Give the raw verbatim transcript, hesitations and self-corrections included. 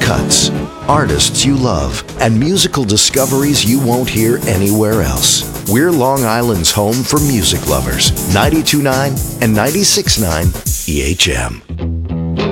cuts, artists you love, and musical discoveries you won't hear anywhere else. We're Long Island's home for music lovers. ninety-two point nine and ninety-six point nine E H M.